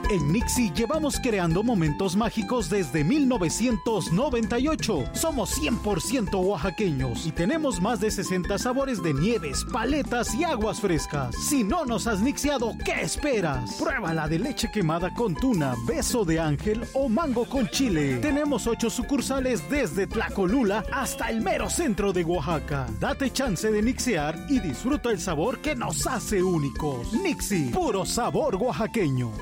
En Nixie llevamos creando momentos mágicos desde 1998. Somos 100% oaxaqueños y tenemos más de 60 sabores de nieves, paletas y aguas frescas. Si no nos has nixiado, ¿qué esperas? Pruébala de leche quemada con tuna, beso de ángel o mango con chile. Tenemos 8 sucursales desde Tlacolula hasta el mero centro de Oaxaca. Date chance de nixear y disfruta el sabor que nos hace únicos. Nixie, puro sabor oaxaqueño.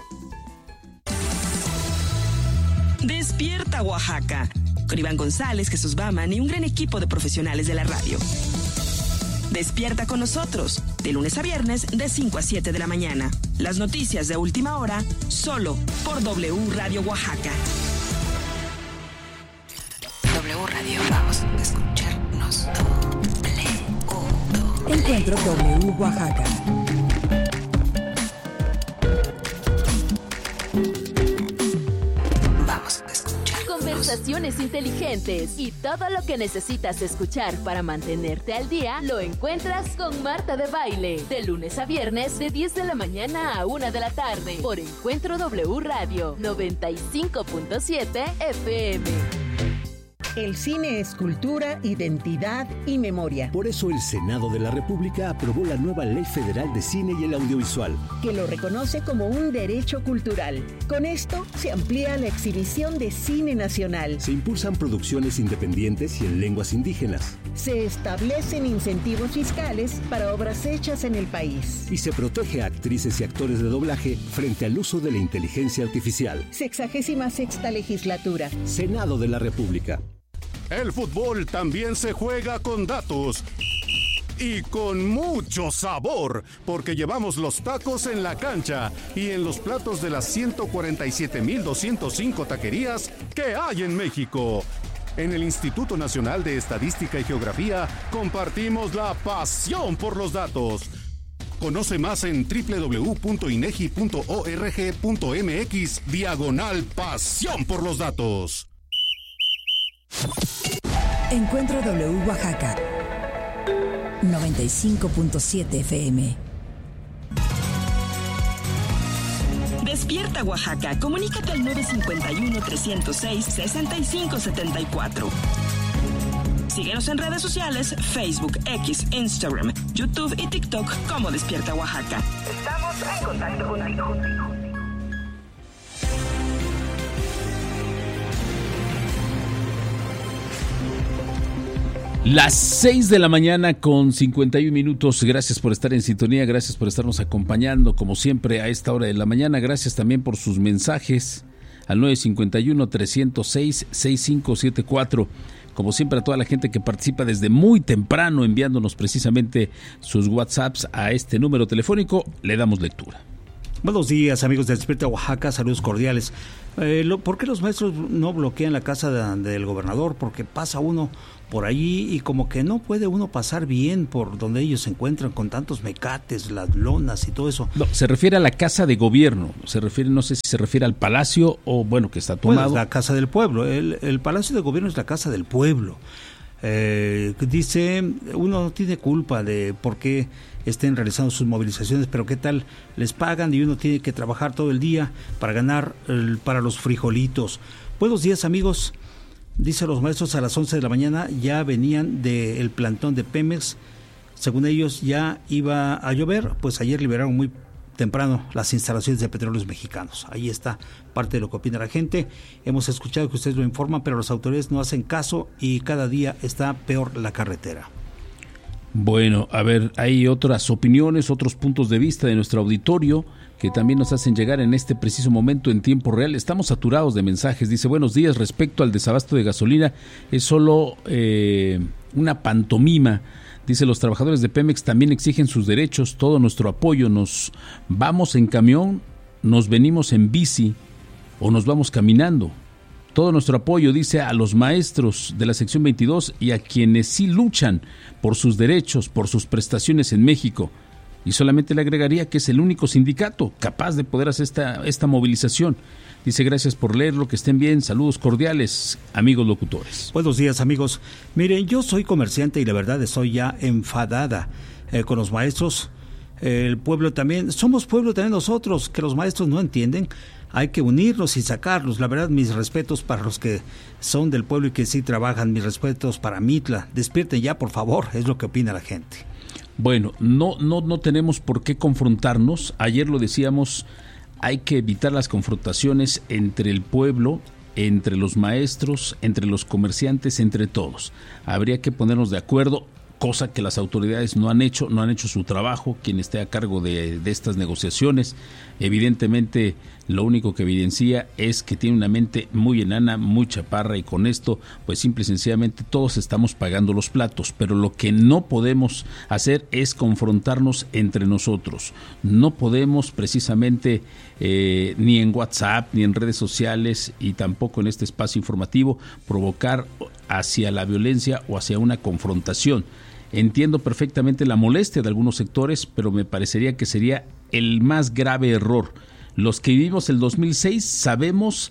Despierta Oaxaca, con Iván González, Jesús Baman y un gran equipo de profesionales de la radio. Despierta con nosotros, de lunes a viernes, de 5 a 7 de la mañana. Las noticias de última hora, solo por W Radio Oaxaca. W Radio, vamos a escucharnos. Encuentro W Oaxaca. Conversaciones inteligentes y todo lo que necesitas escuchar para mantenerte al día lo encuentras con Marta de Baile, de lunes a viernes de 10 de la mañana a 1 de la tarde por Encuentro W Radio 95.7 FM. El cine es cultura, identidad y memoria. Por eso el Senado de la República aprobó la nueva Ley Federal de Cine y el Audiovisual, que lo reconoce como un derecho cultural. Con esto se amplía la exhibición de cine nacional. Se impulsan producciones independientes y en lenguas indígenas. Se establecen incentivos fiscales para obras hechas en el país. Y se protege a actrices y actores de doblaje frente al uso de la inteligencia artificial. 66ª legislatura. Senado de la República. El fútbol también se juega con datos y con mucho sabor, porque llevamos los tacos en la cancha y en los platos de las 147,205 taquerías que hay en México. En el Instituto Nacional de Estadística y Geografía compartimos la pasión por los datos. Conoce más en www.inegi.org.mx/pasión por los datos. Encuentro W Oaxaca 95.7 FM. Despierta Oaxaca, comunícate al 951-306-6574. Síguenos en redes sociales, Facebook, X, Instagram, YouTube y TikTok como Despierta Oaxaca. Estamos en contacto contigo. Las 6 de la mañana con 51 minutos. Gracias por estar en sintonía, gracias por estarnos acompañando como siempre a esta hora de la mañana. Gracias también por sus mensajes al 951-306-6574. Como siempre a toda la gente que participa desde muy temprano enviándonos precisamente sus WhatsApps a este número telefónico, le damos lectura. Buenos días, amigos de Despierta Oaxaca, saludos cordiales. ¿Por qué los maestros no bloquean la casa del gobernador? Porque pasa uno por allí y como que no puede uno pasar bien por donde ellos se encuentran con tantos mecates, las lonas y todo eso. No, se refiere a la casa de gobierno, no sé si se refiere al palacio o bueno, que está tomado. Bueno, es la casa del pueblo, el palacio de gobierno es la casa del pueblo. Dice, uno no tiene culpa de por qué estén realizando sus movilizaciones, pero qué tal les pagan y uno tiene que trabajar todo el día para ganar para los frijolitos. Buenos días, amigos. Dice, los maestros a las 11 de la mañana ya venían del plantón de Pemex. Según ellos ya iba a llover, pues ayer liberaron muy temprano las instalaciones de Petróleos Mexicanos. Ahí está parte de lo que opina la gente. Hemos escuchado que ustedes lo informan, pero las autoridades no hacen caso y cada día está peor la carretera. Bueno, a ver, hay otras opiniones, otros puntos de vista de nuestro auditorio que también nos hacen llegar en este preciso momento en tiempo real. Estamos saturados de mensajes. Dice, buenos días, respecto al desabasto de gasolina, es solo una pantomima. Dice, los trabajadores de Pemex también exigen sus derechos, todo nuestro apoyo. Nos vamos en camión, nos venimos en bici o nos vamos caminando. Todo nuestro apoyo, dice, a los maestros de la sección 22 y a quienes sí luchan por sus derechos, por sus prestaciones en México. Y solamente le agregaría que es el único sindicato capaz de poder hacer esta movilización. Dice, gracias por leerlo, que estén bien, saludos cordiales, amigos locutores. Buenos días, amigos. Miren, yo soy comerciante y la verdad estoy ya enfadada con los maestros. el pueblo también, somos pueblo también nosotros, que los maestros no entienden. Hay que unirlos y sacarlos. La verdad, mis respetos para los que son del pueblo y que sí trabajan, mis respetos para Mitla. Despierten ya, por favor, es lo que opina la gente. Bueno, no tenemos por qué confrontarnos. Ayer lo decíamos, hay que evitar las confrontaciones entre el pueblo, entre los maestros, entre los comerciantes, entre todos. Habría que ponernos de acuerdo, cosa que las autoridades no han hecho su trabajo, quien esté a cargo de estas negociaciones. Evidentemente, lo único que evidencia es que tiene una mente muy enana, muy chaparra, y con esto, pues simple y sencillamente todos estamos pagando los platos, pero lo que no podemos hacer es confrontarnos entre nosotros. No podemos precisamente ni en WhatsApp, ni en redes sociales, y tampoco en este espacio informativo, provocar hacia la violencia o hacia una confrontación. Entiendo perfectamente la molestia de algunos sectores, pero me parecería que sería el más grave error. Los que vivimos el 2006 sabemos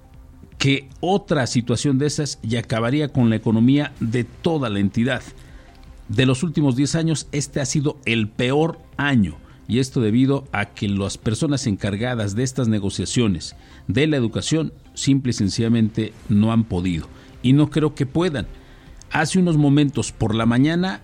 que otra situación de esas ya acabaría con la economía de toda la entidad. De los últimos 10 años, este ha sido el peor año, y esto debido a que las personas encargadas de estas negociaciones de la educación simple y sencillamente no han podido, y no creo que puedan. Hace unos momentos por la mañana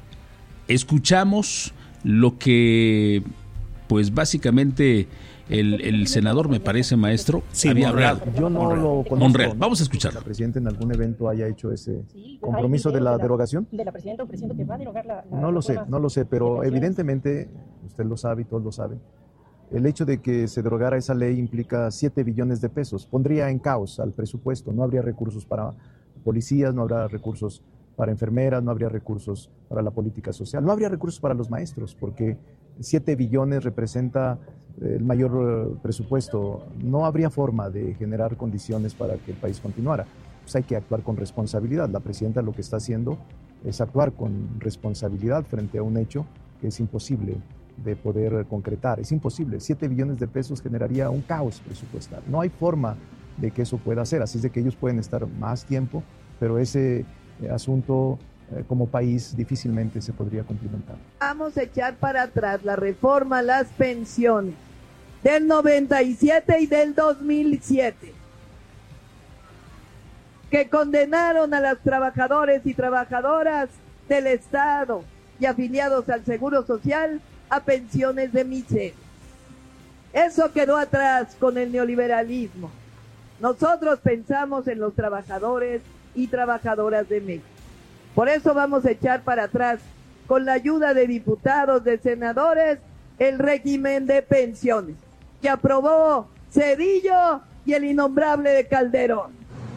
escuchamos lo que pues básicamente el senador, me parece, maestro, sí, había hablado. Yo no lo conozco. Monreal, vamos a escucharlo. ¿La presidenta en algún evento haya hecho ese compromiso de la derogación? ¿De la presidenta o presidente que va a derogar la No lo sé, pero evidentemente, usted lo sabe y todos lo saben, el hecho de que se derogara esa ley implica 7 billones de pesos, pondría en caos al presupuesto, no habría recursos para policías, no habrá recursos para enfermeras, no habría recursos para la política social, no habría recursos para los maestros, porque 7 billones representa el mayor presupuesto. No habría forma de generar condiciones para que el país continuara. Pues hay que actuar con responsabilidad. La presidenta lo que está haciendo es actuar con responsabilidad frente a un hecho que es imposible de poder concretar. Es imposible. 7 billones de pesos generaría un caos presupuestal. No hay forma de que eso pueda ser. Así es de que ellos pueden estar más tiempo, pero ese asunto como país difícilmente se podría cumplimentar. Vamos a echar para atrás la reforma a las pensiones del 97 y del 2007, que condenaron a los trabajadores y trabajadoras del Estado y afiliados al Seguro Social a pensiones de miseria. Eso quedó atrás con el neoliberalismo. Nosotros pensamos en los trabajadores y trabajadoras de México. Por eso vamos a echar para atrás, con la ayuda de diputados, de senadores, el régimen de pensiones que aprobó Zedillo y el innombrable de Calderón.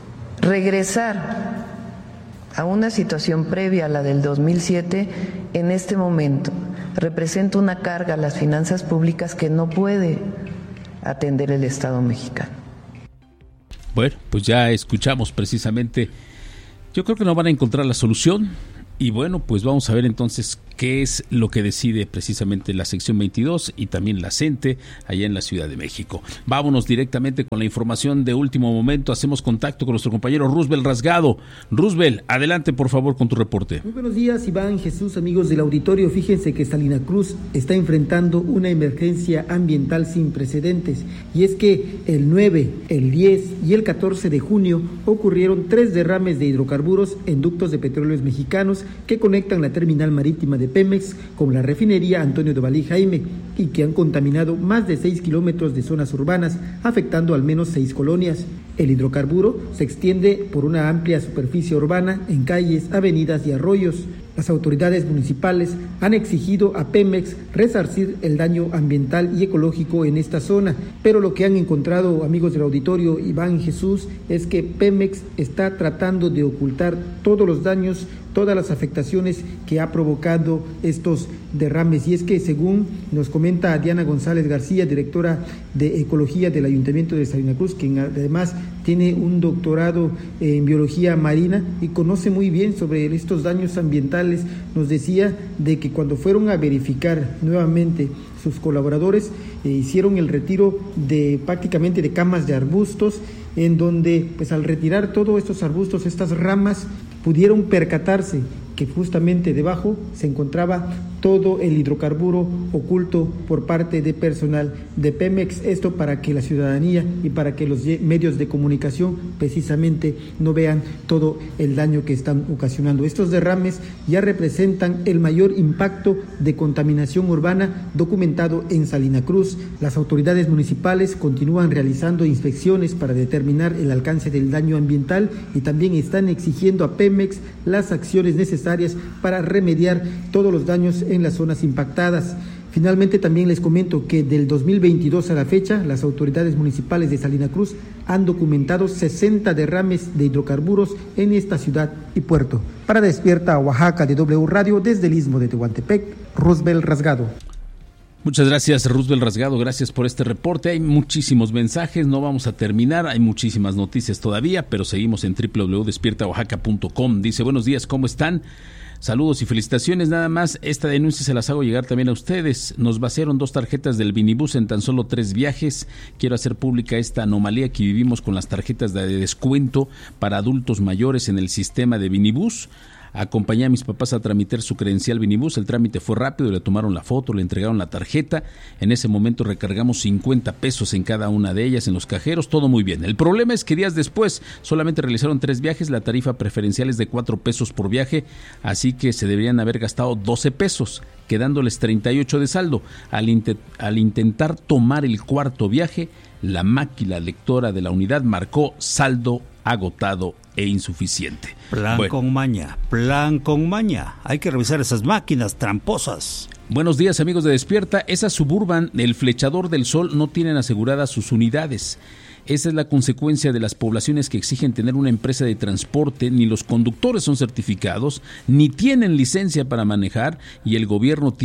Regresar a una situación previa a la del 2007 en este momento representa una carga a las finanzas públicas que no puede atender el Estado mexicano. Bueno, pues ya escuchamos precisamente. Yo creo que no van a encontrar la solución, y bueno, pues vamos a ver entonces qué es lo que decide precisamente la sección 22 y también la CENTE allá en la Ciudad de México. Vámonos directamente con la información de último momento. Hacemos contacto con nuestro compañero Roosevelt Rasgado. Roosevelt, adelante por favor con tu reporte. Muy buenos días, Iván, Jesús, amigos del auditorio. Fíjense que Salina Cruz está enfrentando una emergencia ambiental sin precedentes, y es que el 9, el 10 y el 14 de junio ocurrieron 3 derrames de hidrocarburos en ductos de petróleos mexicanos que conectan la terminal marítima de Pemex con la refinería Antonio de Valí Jaime, y que han contaminado más de 6 kilómetros de zonas urbanas, afectando al menos 6 colonias. El hidrocarburo se extiende por una amplia superficie urbana en calles, avenidas y arroyos. Las autoridades municipales han exigido a Pemex resarcir el daño ambiental y ecológico en esta zona, pero lo que han encontrado, amigos del auditorio, Iván, Jesús, es que Pemex está tratando de ocultar todos los daños, todas las afectaciones que ha provocado estos derrames. Y es que, según nos comenta Diana González García, directora de Ecología del Ayuntamiento de Salina Cruz, quien además tiene un doctorado en biología marina y conoce muy bien sobre estos daños ambientales, nos decía de que cuando fueron a verificar nuevamente sus colaboradores, hicieron el retiro de prácticamente de camas de arbustos, en donde pues al retirar todos estos arbustos, estas ramas, pudieron percatarse que justamente debajo se encontraba todo el hidrocarburo oculto por parte de personal de Pemex. Esto para que la ciudadanía y para que los medios de comunicación precisamente no vean todo el daño que están ocasionando. Estos derrames ya representan el mayor impacto de contaminación urbana documentado en Salina Cruz. Las autoridades municipales continúan realizando inspecciones para determinar el alcance del daño ambiental y también están exigiendo a Pemex las acciones necesarias para remediar todos los daños en las zonas impactadas. Finalmente, también les comento que del 2022 a la fecha, las autoridades municipales de Salina Cruz han documentado 60 derrames de hidrocarburos en esta ciudad y puerto. Para Despierta Oaxaca de W Radio, desde el Istmo de Tehuantepec, Roosevelt Rasgado. Muchas gracias, Roosevelt Rasgado, gracias por este reporte. Hay muchísimos mensajes, no vamos a terminar, hay muchísimas noticias todavía, pero seguimos en www.despiertaoaxaca.com. Dice, buenos días, ¿cómo están? Saludos y felicitaciones, nada más, esta denuncia se las hago llegar también a ustedes. Nos vaciaron 2 tarjetas del Vinibus en tan solo 3 viajes. Quiero hacer pública esta anomalía que vivimos con las tarjetas de descuento para adultos mayores en el sistema de Vinibus. Acompañé a mis papás a tramitar su credencial Vinibus, el trámite fue rápido, le tomaron la foto, le entregaron la tarjeta, en ese momento recargamos 50 pesos en cada una de ellas en los cajeros, todo muy bien. El problema es que días después solamente realizaron 3 viajes, la tarifa preferencial es de 4 pesos por viaje, así que se deberían haber gastado 12 pesos, quedándoles 38 de saldo. Al intentar tomar el 4.º viaje, la máquina lectora de la unidad marcó saldo agotado e insuficiente. Plan con maña. Hay que revisar esas máquinas tramposas. Buenos días, amigos de Despierta. Esa Suburban, el Flechador del Sol, no tienen aseguradas sus unidades. Esa es la consecuencia de las poblaciones que exigen tener una empresa de transporte. Ni los conductores son certificados, ni tienen licencia para manejar, y el gobierno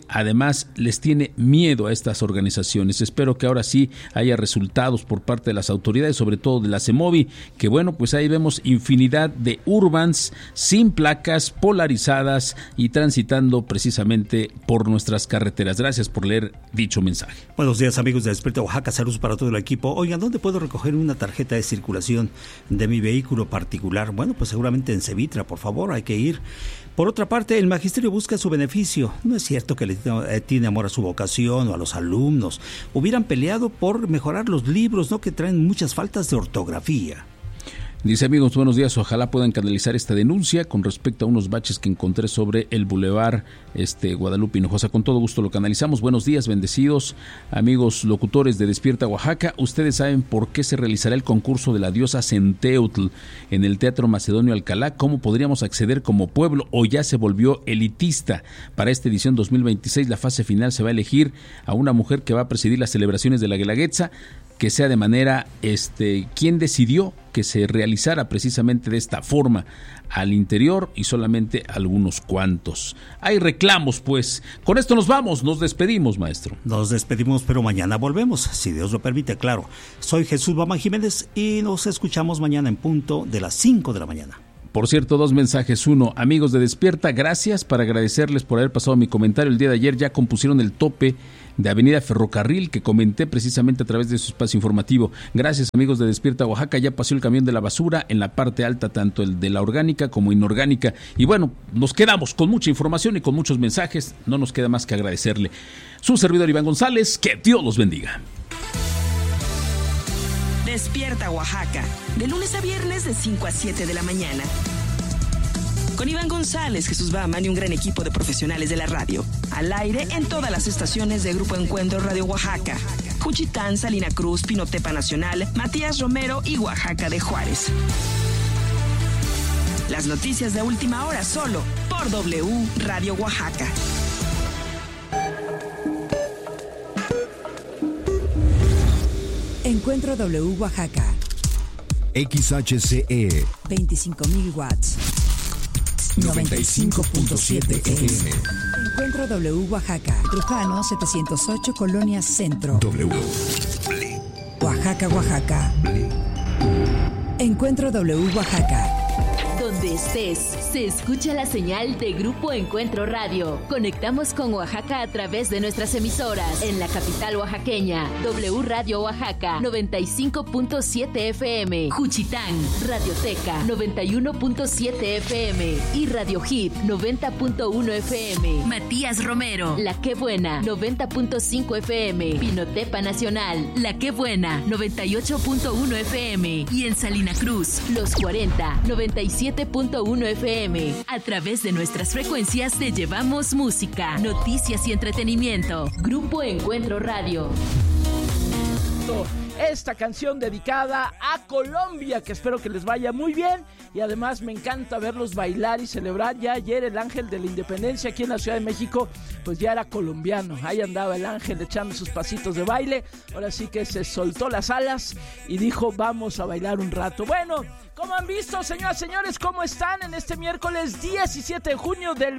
les tiene miedo a estas organizaciones. Espero que ahora sí haya resultados por parte de las autoridades, sobre todo de la CEMOVI, que bueno, pues ahí vemos infinidad de urbans sin placas, polarizadas y transitando precisamente por nuestras carreteras. Gracias por leer dicho mensaje. Buenos días, amigos de Despierta Oaxaca, saludos para todo el equipo. Oigan, ¿dónde puedo recoger una tarjeta de circulación de mi vehículo particular? Bueno, pues seguramente en Cevitra, por favor, hay que ir. Por otra parte, el magisterio busca su beneficio. No es cierto que le tiene amor a su vocación o a los alumnos. Hubieran peleado por mejorar los libros, ¿no?, que traen muchas faltas de ortografía. Dice, amigos, buenos días, ojalá puedan canalizar esta denuncia con respecto a unos baches que encontré sobre el Boulevard Guadalupe Hinojosa. Con todo gusto lo canalizamos. Buenos días, bendecidos amigos locutores de Despierta Oaxaca. Ustedes saben por qué se realizará el concurso de la diosa Centeutl en el Teatro Macedonio Alcalá. ¿Cómo podríamos acceder como pueblo o ya se volvió elitista? Para esta edición 2026, la fase final se va a elegir a una mujer que va a presidir las celebraciones de la Guelaguetza, que sea de manera, ¿quién decidió que se realizara precisamente de esta forma al interior y solamente algunos cuantos? Hay reclamos, pues. Con esto nos despedimos, maestro. Nos despedimos, pero mañana volvemos, si Dios lo permite, claro. Soy Jesús Bamán Jiménez y nos escuchamos mañana en punto de las 5 de la mañana. Por cierto, 2 mensajes. 1, amigos de Despierta, gracias, para agradecerles por haber pasado mi comentario. El día de ayer ya compusieron el tope de Avenida Ferrocarril que comenté precisamente a través de su espacio informativo. Gracias, amigos de Despierta Oaxaca, ya pasó el camión de la basura en la parte alta, tanto el de la orgánica como inorgánica. Y bueno, nos quedamos con mucha información y con muchos mensajes, no nos queda más que agradecerle. Su servidor Iván González, que Dios los bendiga. Despierta Oaxaca, de lunes a viernes de 5 a 7 de la mañana. Con Iván González, Jesús Baman y un gran equipo de profesionales de la radio. Al aire en todas las estaciones de Grupo Encuentro Radio Oaxaca. Juchitán, Salina Cruz, Pinotepa Nacional, Matías Romero y Oaxaca de Juárez. Las noticias de última hora solo por W Radio Oaxaca. Encuentro W Oaxaca. XHCE 25.000 watts. 95.7 FM. Encuentro W Oaxaca. Trujano 708, Colonia Centro. W. Oaxaca, Oaxaca. Encuentro W Oaxaca. Donde estés, se escucha la señal de Grupo Encuentro Radio. Conectamos con Oaxaca a través de nuestras emisoras. En la capital oaxaqueña, W Radio Oaxaca, 95.7 FM. Juchitán, Radioteca, 91.7 FM. Y Radio Hit, 90.1 FM. Matías Romero, La Qué Buena, 90.5 FM. Pinotepa Nacional, La Qué Buena, 98.1 FM. Y en Salina Cruz, Los 40, 97.1 FM. A través de nuestras frecuencias te llevamos música, noticias y entretenimiento. Grupo Encuentro Radio. Esta canción dedicada a Colombia, que espero que les vaya muy bien, y además me encanta verlos bailar y celebrar. Ya ayer el Ángel de la Independencia aquí en la Ciudad de México pues ya era colombiano, ahí andaba el Ángel echando sus pasitos de baile. Ahora sí que se soltó las alas y dijo vamos a bailar un rato. Bueno, ¿cómo han visto, señoras y señores? ¿Cómo están en este miércoles 17 de junio del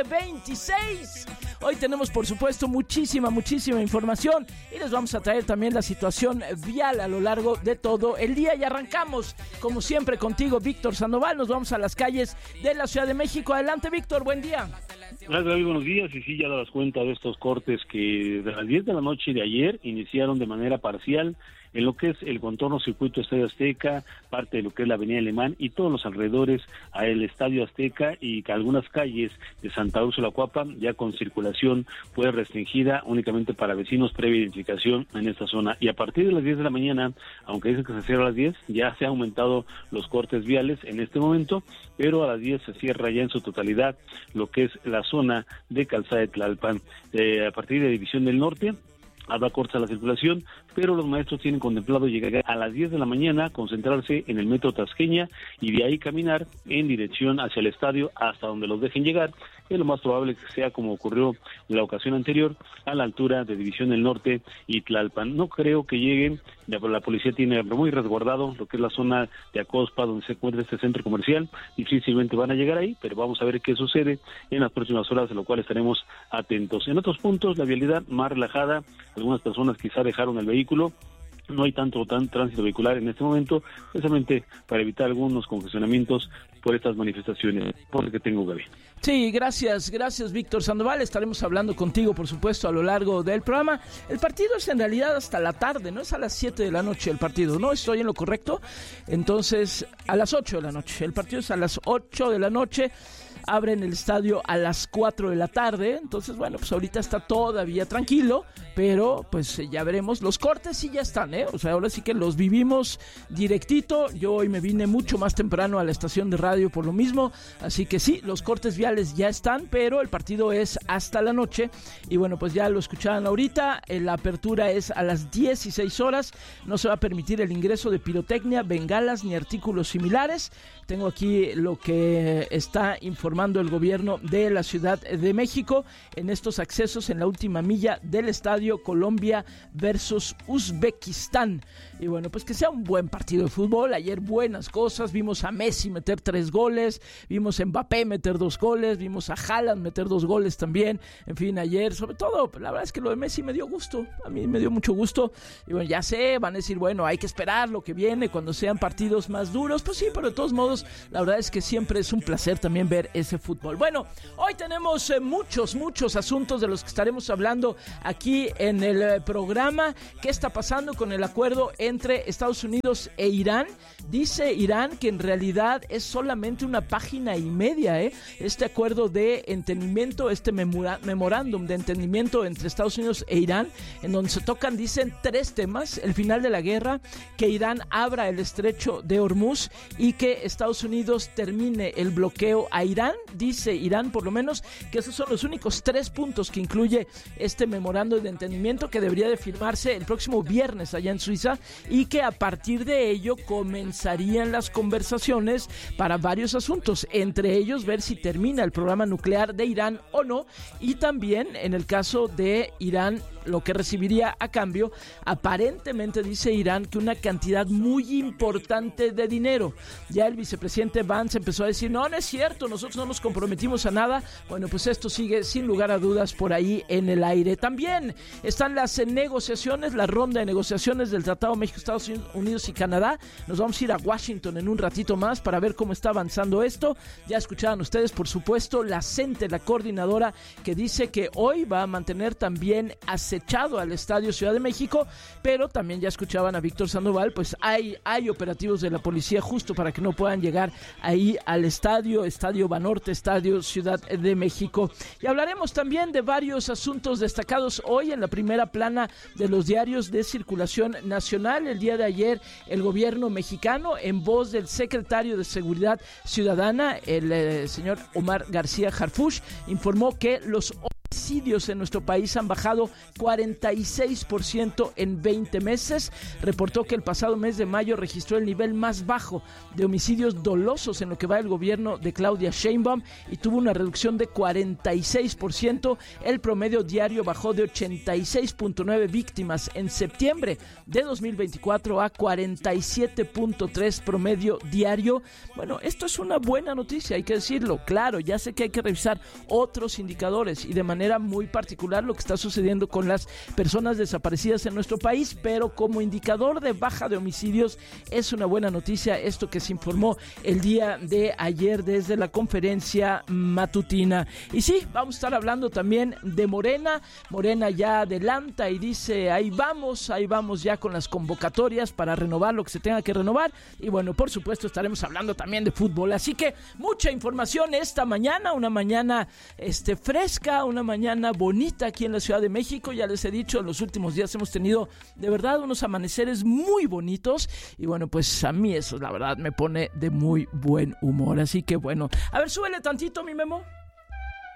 2026? Hoy tenemos, por supuesto, muchísima información y les vamos a traer también la situación vial a lo largo de todo el día. Y arrancamos, como siempre, contigo, Víctor Sandoval. Nos vamos a las calles de la Ciudad de México. Adelante, Víctor, buen día. Gracias, David, buenos días. Y sí, ya das cuenta de estos cortes que de las 10 de la noche de ayer iniciaron de manera parcial en lo que es el contorno circuito Estadio Azteca, parte de lo que es la Avenida Alemán y todos los alrededores al Estadio Azteca, y que algunas calles de Santa Úrsula Cuapa ya con circulación pues restringida únicamente para vecinos previa identificación en esta zona. Y a partir de las 10 de la mañana, aunque dicen que se cierra a las 10, ya se han aumentado los cortes viales en este momento, pero a las 10 se cierra ya en su totalidad lo que es la zona de Calzada de Tlalpan. A partir de División del Norte habrá cortes a la circulación, pero los maestros tienen contemplado llegar a las 10 de la mañana, concentrarse en el metro Tasqueña y de ahí caminar en dirección hacia el estadio hasta donde los dejen llegar. Es lo más probable que sea como ocurrió en la ocasión anterior, a la altura de División del Norte y Tlalpan. No creo que lleguen, la policía tiene muy resguardado lo que es la zona de Acospa, donde se encuentra este centro comercial. Difícilmente van a llegar ahí, pero vamos a ver qué sucede en las próximas horas, de lo cual estaremos atentos. En otros puntos, la vialidad más relajada, algunas personas quizá dejaron el vehículo. No hay tanto tránsito vehicular en este momento, precisamente para evitar algunos congestionamientos por estas manifestaciones, por lo que tengo, Gaby. Sí, gracias Víctor Sandoval. Estaremos hablando contigo, por supuesto, a lo largo del programa. El partido es en realidad hasta la tarde, no es a las 7 de la noche el partido, ¿no? ¿Estoy en lo correcto? Entonces, a las 8 de la noche. El partido es a las 8 de la noche. Abren el estadio a las 4 de la tarde, entonces bueno, pues ahorita está todavía tranquilo, pero pues ya veremos. Los cortes sí ya están, o sea, ahora sí que los vivimos directito. Yo hoy me vine mucho más temprano a la estación de radio por lo mismo, así que sí, los cortes viales ya están, pero el partido es hasta la noche, y bueno, pues ya lo escuchaban ahorita, la apertura es a las 16 horas, no se va a permitir el ingreso de pirotecnia, bengalas ni artículos similares. Tengo aquí lo que está informando el gobierno de la Ciudad de México en estos accesos en la última milla del estadio Colombia versus Uzbekistán. Y bueno, pues que sea un buen partido de fútbol. Ayer buenas cosas, vimos a Messi meter 3 goles, vimos a Mbappé meter 2 goles, vimos a Haaland meter 2 goles también. En fin, ayer, sobre todo, la verdad es que lo de Messi me dio gusto, a mí me dio mucho gusto. Y bueno, ya sé, van a decir, bueno, hay que esperar lo que viene cuando sean partidos más duros. Pues sí, pero de todos modos, la verdad es que siempre es un placer también ver ese fútbol. Bueno, hoy tenemos muchos asuntos de los que estaremos hablando aquí en el programa. ¿Qué está pasando con el acuerdo entre Estados Unidos e Irán? Dice Irán que en realidad es solamente una página y media, este acuerdo de entendimiento, este memorándum de entendimiento entre Estados Unidos e Irán, en donde se tocan, dicen, 3 temas: el final de la guerra, que Irán abra el estrecho de Hormuz y que Estados Unidos termine el bloqueo a Irán. Dice Irán, por lo menos, que esos son los únicos 3 puntos que incluye este memorándum de entendimiento, que debería de firmarse el próximo viernes allá en Suiza, y que a partir de ello comenzarían las conversaciones para varios asuntos, entre ellos ver si termina el programa nuclear de Irán o no, y también en el caso de Irán lo que recibiría a cambio, aparentemente dice Irán que una cantidad muy importante de dinero. Ya el vicepresidente Vance empezó a decir, no es cierto, nosotros no nos comprometimos a nada. Bueno, pues esto sigue sin lugar a dudas por ahí en el aire. También están las negociaciones, la ronda de negociaciones del Tratado México, Estados Unidos y Canadá. Nos vamos a ir a Washington en un ratito más para ver cómo está avanzando esto. Ya escuchaban ustedes, por supuesto, la CENTE, la coordinadora, que dice que hoy va a mantener también acechado al Estadio Ciudad de México, pero también ya escuchaban a Víctor Sandoval, pues hay operativos de la policía justo para que no puedan llegar ahí al Estadio Banorte, Estadio Ciudad de México. Y hablaremos también de varios asuntos destacados hoy en la primera plana de los diarios de circulación nacional. El día de ayer, el gobierno mexicano, en voz del secretario de Seguridad Ciudadana, el señor Omar García Harfuch, informó que los homicidios en nuestro país han bajado 46% en 20 meses. Reportó que el pasado mes de mayo registró el nivel más bajo de homicidios dolosos en lo que va del gobierno de Claudia Sheinbaum y tuvo una reducción de 46%. El promedio diario bajó de 86.9 víctimas en septiembre de 2024 a 47.3 promedio diario. Bueno, esto es una buena noticia, hay que decirlo. Claro, ya sé que hay que revisar otros indicadores y de manera muy particular lo que está sucediendo con las personas desaparecidas en nuestro país, pero como indicador de baja de homicidios es una buena noticia esto que se informó el día de ayer desde la conferencia matutina. Y sí, vamos a estar hablando también de Morena. Morena ya adelanta y dice, ahí vamos ya con las convocatorias para renovar lo que se tenga que renovar. Y bueno, por supuesto estaremos hablando también de fútbol, así que mucha información esta mañana, una mañana fresca, una mañana bonita aquí en la Ciudad de México. Ya les he dicho, en los últimos días hemos tenido de verdad unos amaneceres muy bonitos y bueno, pues a mí eso la verdad me pone de muy buen humor, así que bueno, a ver, súbele tantito mi Memo.